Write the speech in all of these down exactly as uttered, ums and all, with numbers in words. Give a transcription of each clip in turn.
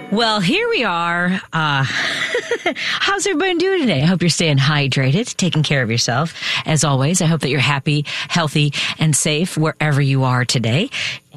Well, here we are. Uh, how's everybody doing today? I hope you're staying hydrated, taking care of yourself. As always, I hope that you're happy, healthy, and safe wherever you are today.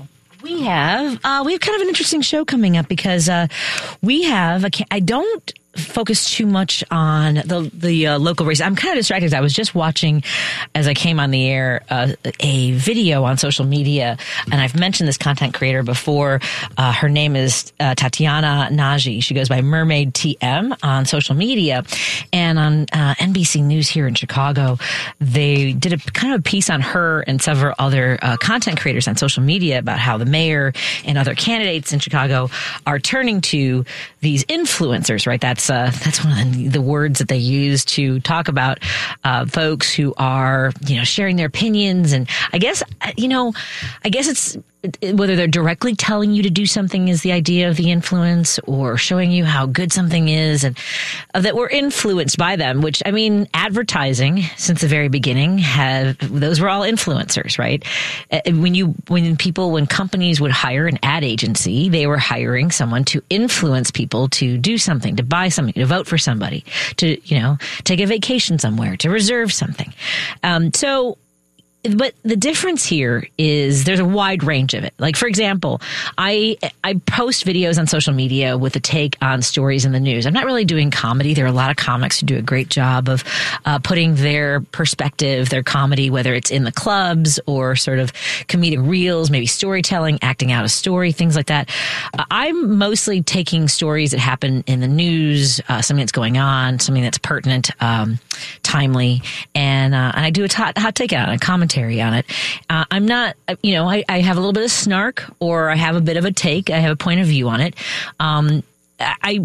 We have uh, we have kind of an interesting show coming up because uh, we have a. I don't focus too much on the the uh, local race. I'm kind of distracted. I was just watching, as I came on the air, uh, a video on social media, and I've mentioned this content creator before. Uh, her name is uh, Tatiana Naji. She goes by Mermaid T M on social media, and on uh, N B C News here in Chicago, they did a kind of a piece on her and several other uh, content creators on social media about how the mayor and other candidates in Chicago are turning to these influencers. Right? That's Uh, that's one of the, the words that they use to talk about uh, folks who are, you know, sharing their opinions. And I guess, you know, I guess it's whether they're directly telling you to do something is the idea of the influence, or showing you how good something is, and uh, that we're influenced by them, which, I mean, advertising since the very beginning have, those were all influencers, right? Uh, when you, when people, when companies would hire an ad agency, they were hiring someone to influence people to do something, to buy something, to vote for somebody, to, you know, take a vacation somewhere, to reserve something. Um, so, But the difference here is there's a wide range of it. Like, for example, I I post videos on social media with a take on stories in the news. I'm not really doing comedy. There are a lot of comics who do a great job of uh, putting their perspective, their comedy, whether it's in the clubs or sort of comedic reels, maybe storytelling, acting out a story, things like that. Uh, I'm mostly taking stories that happen in the news, uh, something that's going on, something that's pertinent, um, timely, and uh, and I do a hot, hot take on it, a commentary on it. Uh, I'm not, you know, I, I have a little bit of snark, or I have a bit of a take. I have a point of view on it. Um, I,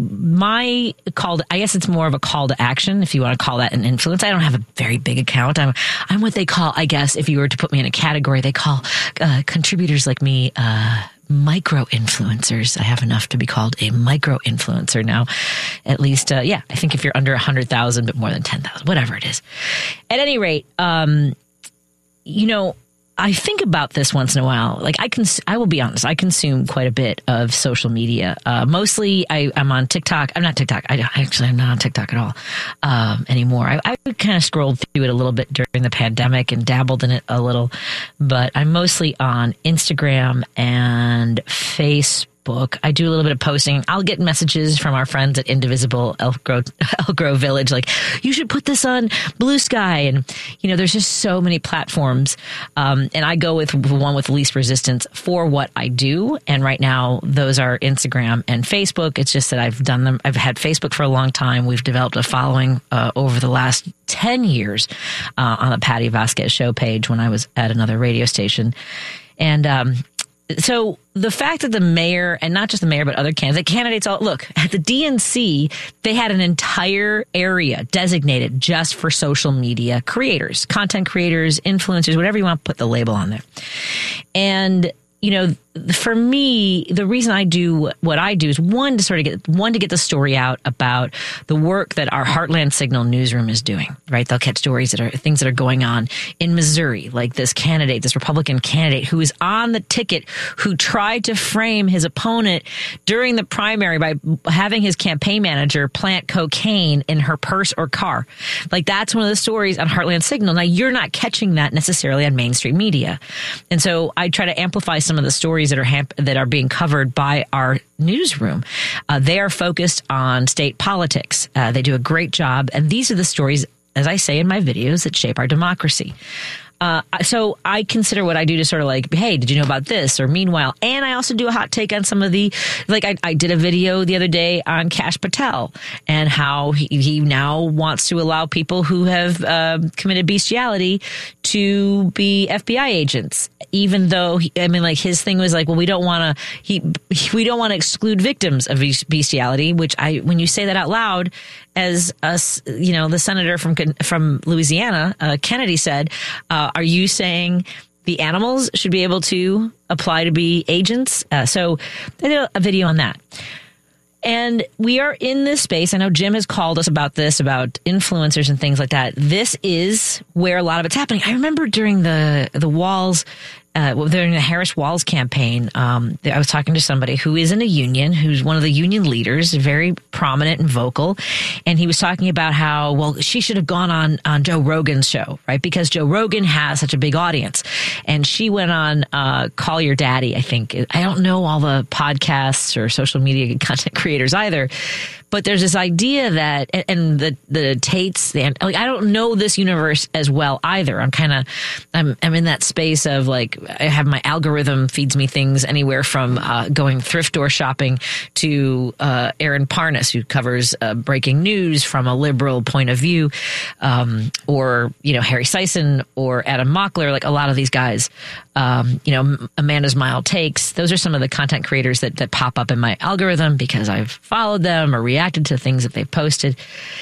my call to, I guess it's more of a call to action, if you want to call that an influence. I don't have a very big account. I'm, I'm what they call, I guess, if you were to put me in a category, they call uh, contributors like me, uh, micro influencers. I have enough to be called a micro influencer now. At least, uh, yeah, I think if you're under a hundred thousand, but more than ten thousand, whatever it is. At any rate, um, you know, I think about this once in a while. Like, I can, I will be honest, I consume quite a bit of social media. Uh, mostly I, I'm on TikTok. I'm not TikTok. I, I actually, I'm not on TikTok at all, um, anymore. I, I kind of scrolled through it a little bit during the pandemic and dabbled in it a little, but I'm mostly on Instagram and Facebook. I do a little bit of posting. I'll get messages from our friends at Indivisible Elk Grove, Elk Grove Village, like, you should put this on Blue Sky. And, you know, there's just so many platforms. Um, and I go with the one with least resistance for what I do. And right now, those are Instagram and Facebook. It's just that I've done them. I've had Facebook for a long time. We've developed a following uh, over the last ten years uh, on the Patty Vasquez show page when I was at another radio station. And, um, so the fact that the mayor, and not just the mayor, but other candidates, candidates all, look, at the D N C, they had an entire area designated just for social media creators, content creators, influencers, whatever you want to put the label on there. And, you know, for me, the reason I do what I do is one, to sort of get, one, to get the story out about the work that our Heartland Signal newsroom is doing, right? They'll catch stories that are things that are going on in Missouri, like this candidate, this Republican candidate who is on the ticket, who tried to frame his opponent during the primary by having his campaign manager plant cocaine in her purse or car. Like, that's one of the stories on Heartland Signal. Now, you're not catching that necessarily on mainstream media. And so I try to amplify some of the stories that are hamp- that are being covered by our newsroom. Uh, they are focused on state politics. Uh, they do a great job. And these are the stories, as I say in my videos, that shape our democracy. Uh, so I consider what I do to sort of like, hey, did you know about this? Or meanwhile, and I also do a hot take on some of the, like I, I did a video the other day on Kash Patel and how he, he now wants to allow people who have uh, committed bestiality to be F B I agents, even though, he, I mean, like his thing was like, well, we don't want to, he, we don't want to exclude victims of bestiality, which I, when you say that out loud, as us, you know, the senator from from Louisiana, uh, Kennedy said, uh, are you saying the animals should be able to apply to be agents? Uh, so I did a video on that. And we are in this space. I know Jim has called us about this, about influencers and things like that. This is where a lot of it's happening. I remember during the the Walz uh, during the Harris Walz campaign, um, I was talking to somebody who is in a union, who's one of the union leaders, very prominent and vocal. And he was talking about how, well, she should have gone on, on Joe Rogan's show, right? Because Joe Rogan has such a big audience. And she went on uh, Call Your Daddy, I think. I don't know all the podcasts or social media content creators either. But there's this idea that, and the the Tates, the, like, I don't know this universe as well either. I'm kind of, I'm I'm in that space of like, I have my algorithm feeds me things anywhere from uh, going thrift store shopping to uh, Aaron Parnas, who covers uh, breaking news from a liberal point of view, um, or, you know, Harry Sison or Adam Mockler, like a lot of these guys, um, you know, Amanda's Mild Takes. Those are some of the content creators that, that pop up in my algorithm because I've followed them or reacted to things that they've posted.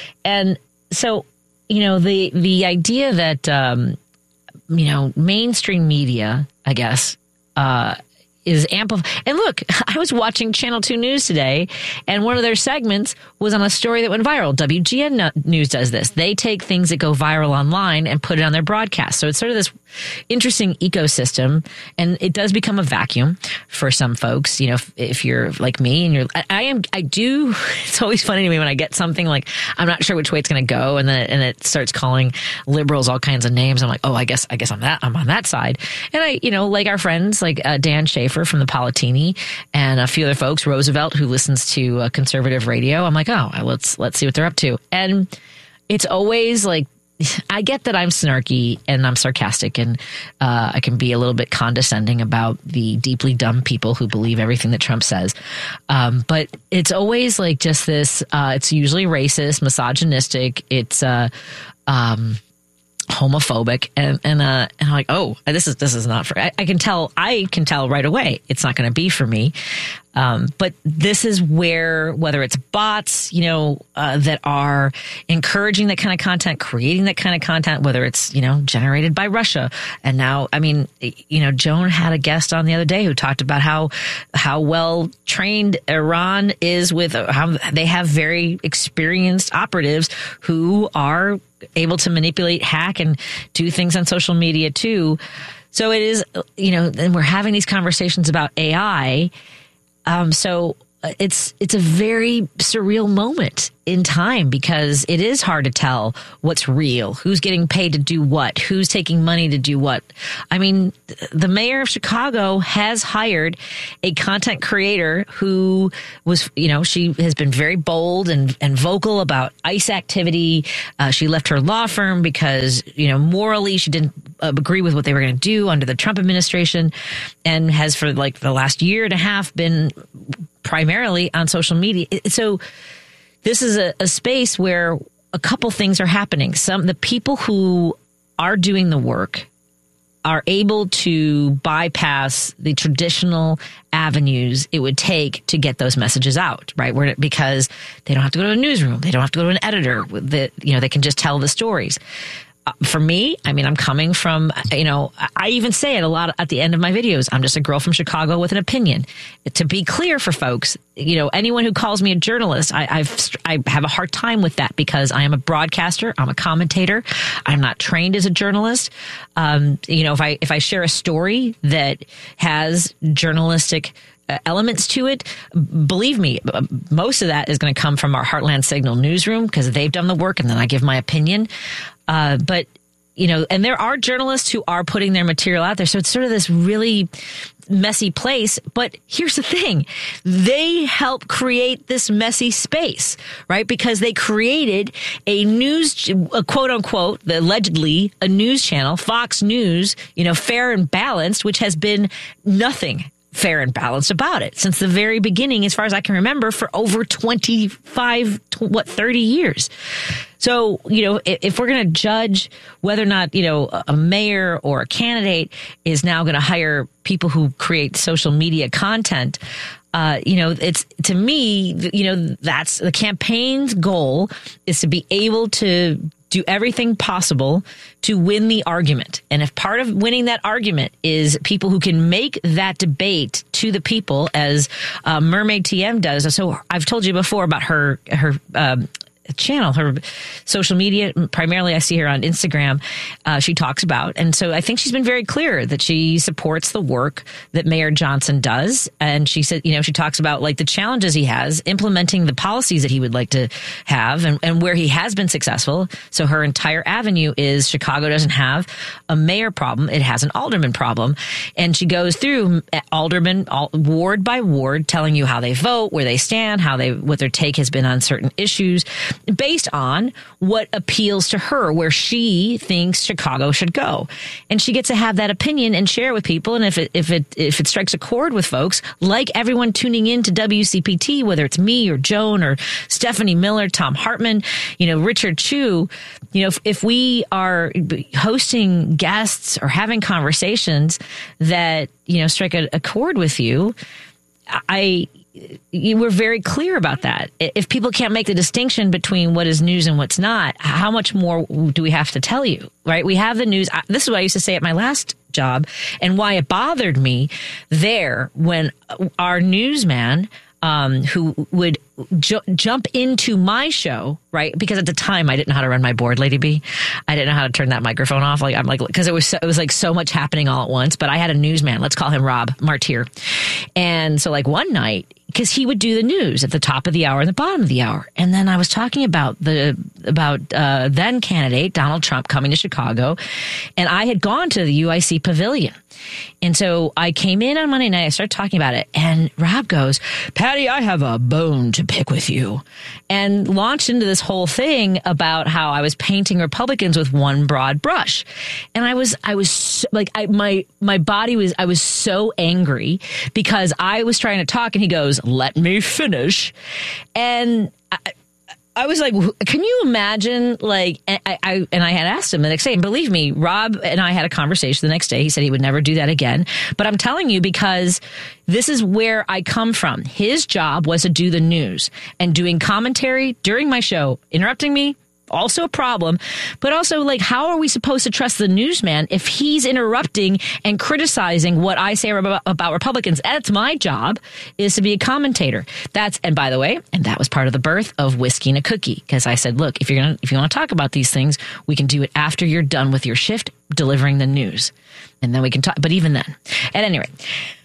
And so, you know, the the idea that, um, you know, mainstream media, I guess, uh, is amplified. And look, I was watching Channel two News today, and one of their segments was on a story that went viral. W G N News does this. They take things that go viral online and put it on their broadcast. So it's sort of this interesting ecosystem, and it does become a vacuum for some folks. You know, if, if you're like me and you're, I, I am, I do, it's always funny to me when I get something like, I'm not sure which way it's going to go. And then, and it starts calling liberals all kinds of names. I'm like, oh, I guess, I guess I'm that, I'm on that side. And I, you know, like our friends, like uh, Dan Schaefer from the Politini and a few other folks, Roosevelt, who listens to uh, conservative radio. I'm like, oh, let's, let's see what they're up to. And it's always like, I get that I'm snarky and I'm sarcastic and uh, I can be a little bit condescending about the deeply dumb people who believe everything that Trump says. Um, but it's always like just this, uh, it's usually racist, misogynistic. It's uh, um, homophobic. And, and, uh, and I'm like, oh, this is, this is not for, I, I can tell, I can tell right away it's not going to be for me. Um, but this is where, whether it's bots, you know, uh, that are encouraging that kind of content, creating that kind of content, whether it's, you know, generated by Russia. And now, I mean, you know, Joan had a guest on the other day who talked about how, how well trained Iran is with how they have very experienced operatives who are able to manipulate, hack, and do things on social media too. So it is, you know, and we're having these conversations about A I. Um, so it's it's a very surreal moment in time because it is hard to tell what's real, who's getting paid to do what, who's taking money to do what. I mean, the mayor of Chicago has hired a content creator who was, you know, she has been very bold and, and vocal about ICE activity. Uh, she left her law firm because, you know, morally she didn't uh, agree with what they were going to do under the Trump administration, and has for like the last year and a half been primarily on social media. So this is a, a space where a couple things are happening. Some, the people who are doing the work are able to bypass the traditional avenues it would take to get those messages out, right? Where, because they don't have to go to a newsroom. They don't have to go to an editor. That, you know, they can just tell the stories. Uh, for me, I mean, I'm coming from, you know, I even say it a lot at the end of my videos. I'm just a girl from Chicago with an opinion. To be clear for folks, you know, anyone who calls me a journalist, I, I've, I have a hard time with that because I am a broadcaster. I'm a commentator. I'm not trained as a journalist. Um, you know, if I, if I share a story that has journalistic elements to it, believe me, most of that is going to come from our Heartland Signal newsroom because they've done the work, and then I give my opinion. Uh, but, you know, and there are journalists who are putting their material out there. So it's sort of this really messy place. But here's the thing. They help create this messy space, right? Because they created a news, a quote unquote, allegedly a news channel, Fox News, you know, fair and balanced, which has been nothing fair and balanced about it since the very beginning, as far as I can remember, for over twenty-five, what, thirty years. So, you know, if, if we're going to judge whether or not, you know, a mayor or a candidate is now going to hire people who create social media content, uh, you know, it's, to me, you know, that's the campaign's goal, is to be able to do everything possible to win the argument. And if part of winning that argument is people who can make that debate to the people, as uh, Mermaid T M does. So I've told you before about her, her, um, channel, her social media, primarily I see her on Instagram, uh, she talks about. And so I think she's been very clear that she supports the work that Mayor Johnson does. And she said, you know, she talks about like the challenges he has implementing the policies that he would like to have and, and where he has been successful. So her entire avenue is Chicago doesn't have a mayor problem. It has an alderman problem. And she goes through alderman all, ward by ward, telling you how they vote, where they stand, how they, what their take has been on certain issues, based on what appeals to her, where she thinks Chicago should go. And she gets to have that opinion and share with people. And if it, if it, if it strikes a chord with folks, like everyone tuning in to W C P T, whether it's me or Joan or Stephanie Miller, Tom Hartman, you know, Richard Chu, you know, if, if we are hosting guests or having conversations that, you know, strike a, a chord with you, I, you were very clear about that. If people can't make the distinction between what is news and what's not, how much more do we have to tell you, right? We have the news. This is what I used to say at my last job and why it bothered me there when our newsman, um, who would ju- jump into my show, right? Because at the time I didn't know how to run my board, Lady B. I didn't know how to turn that microphone off. Like I'm like, because it was so, it was like so much happening all at once. But I had a newsman. Let's call him Rob Martyr. And so like one night, because he would do the news at the top of the hour and the bottom of the hour. And then I was talking about the about uh, then candidate Donald Trump coming to Chicago. And I had gone to the U I C Pavilion. And so I came in on Monday night. I started talking about it. And Rob goes, Patty, I have a bone to pick with you. And launched into this whole thing about how I was painting Republicans with one broad brush. And I was, I was so, like, I, my, my body was, I was so angry because I was trying to talk and he goes, let me finish. And I, I was like, can you imagine, like, I, I, and I had asked him the next day, and believe me, Rob and I had a conversation the next day. He said he would never do that again. But I'm telling you, because this is where I come from. His job was to do the news, and doing commentary during my show, interrupting me, also a problem. But also, like, how are we supposed to trust the newsman if he's interrupting and criticizing what I say about, about Republicans? That's my job, is to be a commentator. That's, and by the way, and that was part of the birth of Whiskey and a Cookie, because I said, look, if you're gonna, if you want to talk about these things, we can do it after you're done with your shift delivering the news, and then we can talk. But even then, at any rate,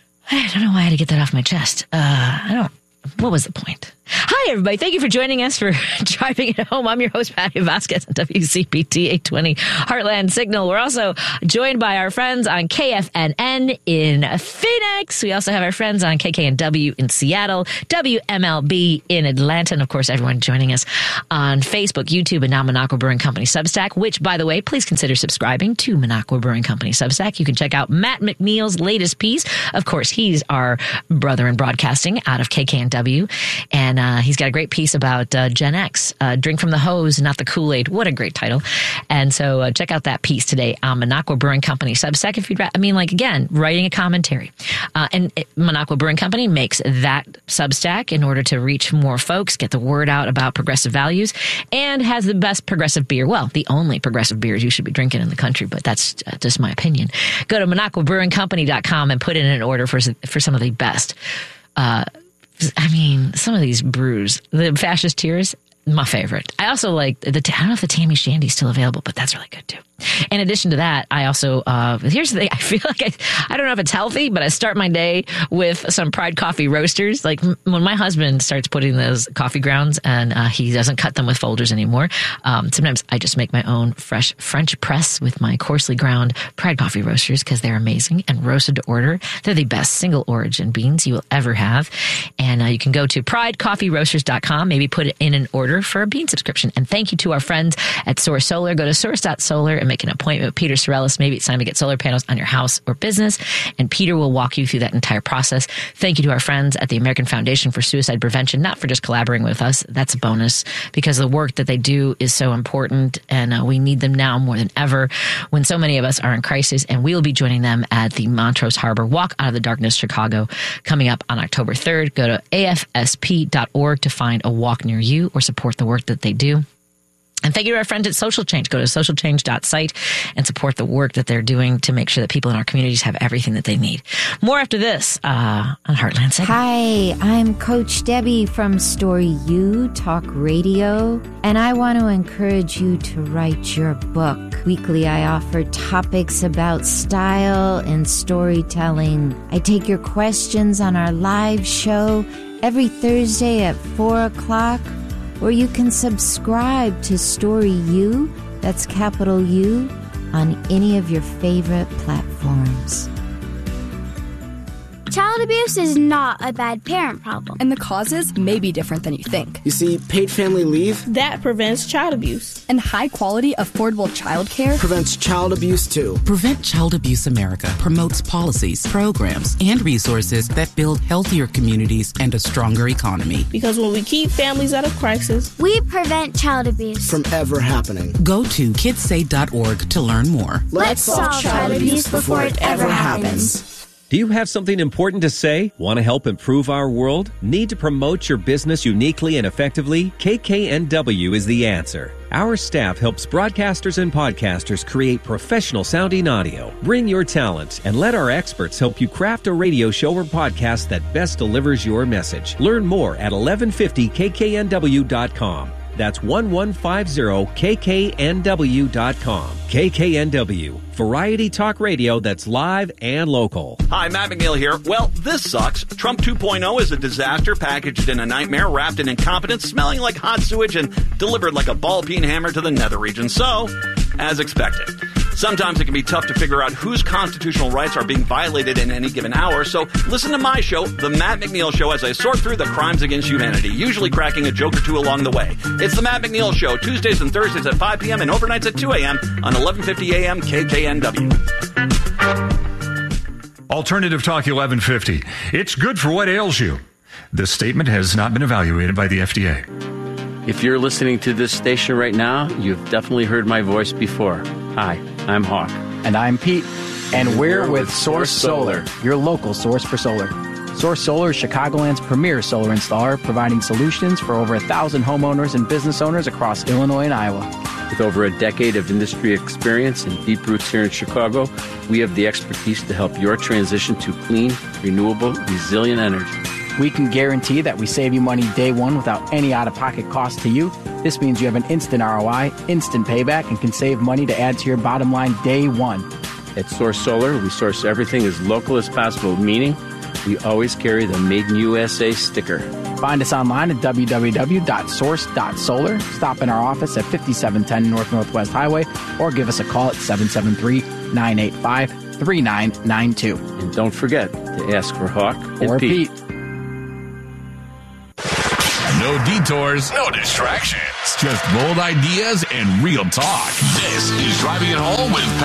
I don't know why I had to get that off my chest. Uh, I don't. What was the point? Hi, everybody. Thank you for joining us for Driving It Home. I'm your host, Patty Vasquez on W C P T eight twenty Heartland Signal. We're also joined by our friends on K F N N in Phoenix. We also have our friends on K K N W in Seattle, W M L B in Atlanta, and of course, everyone joining us on Facebook, YouTube, and now Minocqua Brewing Company Substack, which, by the way, please consider subscribing to Minocqua Brewing Company Substack. You can check out Matt McNeil's latest piece. Of course, he's our brother in broadcasting out of K K N W, and uh, he's got a great piece about uh, Gen X, uh, drink from the hose, not the Kool-Aid. What a great title. And so uh, check out that piece today on Minocqua Brewing Company Substack. If you'd, I mean, like, again, writing a commentary. Uh, and it, Minocqua Brewing Company makes that Substack in order to reach more folks, get the word out about progressive values, and has the best progressive beer. Well, the only progressive beers you should be drinking in the country, but that's uh, just my opinion. Go to Minocqua Brewing Company dot com and put in an order for, for some of the best uh I mean, some of these brews, the Fascist Tears, my favorite. I also like the, I don't know if the Tammy Shandy's still available, but that's really good too. In addition to that, I also, uh, here's the thing. I feel like I, I don't know if it's healthy, but I start my day with some Pride Coffee roasters. Like m- when my husband starts putting those coffee grounds and uh, he doesn't cut them with folders anymore. Um, sometimes I just make my own fresh French press with my coarsely ground Pride Coffee roasters because they're amazing and roasted to order. They're the best single origin beans you will ever have. And uh, you can go to pride coffee roasters dot com, maybe put in an order for a bean subscription. And thank you to our friends at Source Solar. Go to source dot solar and make an appointment with Peter Sorellis. Maybe it's time to get solar panels on your house or business, and Peter will walk you through that entire process. Thank you to our friends at the American Foundation for Suicide Prevention, not for just collaborating with us. That's a bonus because the work that they do is so important, and uh, we need them now more than ever when so many of us are in crisis. And we will be joining them at the Montrose Harbor Walk Out of the Darkness Chicago coming up on October third. Go to A F S P dot org to find a walk near you or support the work that they do. And thank you to our friends at Social Change. Go to social change dot site and support the work that they're doing to make sure that people in our communities have everything that they need. More after this uh, on Heartland segment. Hi, I'm Coach Debbie from Story U Talk Radio, and I want to encourage you to write your book. Weekly, I offer topics about style and storytelling. I take your questions on our live show every Thursday at four o'clock. Or you can subscribe to Story U, that's capital U, on any of your favorite platforms. Child abuse is not a bad parent problem. And the causes may be different than you think. You see, paid family leave that prevents child abuse. And high-quality, affordable child care prevents child abuse, too. Prevent Child Abuse America promotes policies, programs, and resources that build healthier communities and a stronger economy. Because when we keep families out of crisis, we prevent child abuse from ever happening. Go to kids say dot org to learn more. Let's, Let's solve child, child abuse before it ever happens. happens. Do you have something important to say? Want to help improve our world? Need to promote your business uniquely and effectively? K K N W is the answer. Our staff helps broadcasters and podcasters create professional sounding audio. Bring your talent and let our experts help you craft a radio show or podcast that best delivers your message. Learn more at eleven fifty K K N W dot com. That's eleven fifty K K N W dot com. K K N W, variety talk radio that's live and local. Hi, Matt McNeil here. Well, this sucks. Trump two point oh is a disaster packaged in a nightmare, wrapped in incompetence, smelling like hot sewage, and delivered like a ball-peen hammer to the nether region. So, as expected. Sometimes it can be tough to figure out whose constitutional rights are being violated in any given hour, so listen to my show, The Matt McNeil Show, as I sort through the crimes against humanity, usually cracking a joke or two along the way. It's The Matt McNeil Show, Tuesdays and Thursdays at five p.m. and overnights at two a.m. on eleven fifty a.m. K K N W. Alternative Talk eleven fifty. It's good for what ails you. This statement has not been evaluated by the F D A. If you're listening to this station right now, you've definitely heard my voice before. Hi, I'm Hawk. And I'm Pete. And we're with Source Solar, your local source for solar. Source Solar is Chicagoland's premier solar installer, providing solutions for over a thousand homeowners and business owners across Illinois and Iowa. With over a decade of industry experience and deep roots here in Chicago, we have the expertise to help your transition to clean, renewable, resilient energy. We can guarantee that we save you money day one without any out-of-pocket cost to you. This means you have an instant R O I, instant payback, and can save money to add to your bottom line day one. At Source Solar, we source everything as local as possible, meaning we always carry the Made in U S A sticker. Find us online at w w w dot source dot solar. Stop in our office at fifty-seven ten North Northwest Highway or give us a call at seven seven three, nine eight five, three nine nine two. And don't forget to ask for Hawk or and Pete. Pete. No detours, no distractions. Just bold ideas and real talk. This is Driving It Home with